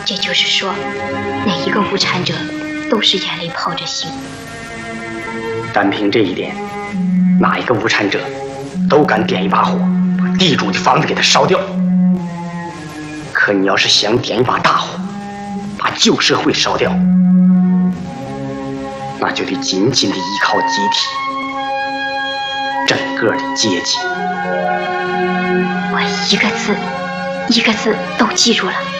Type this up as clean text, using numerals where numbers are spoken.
这就是说，哪一个无产者都是眼泪泡着心。 单凭这一点，哪一个无产者都敢点一把火，把地主的房子给他烧掉。可你要是想点一把大火，把旧社会烧掉，那就得紧紧地依靠集体，整个的阶级。 我一个字一个字都记住了。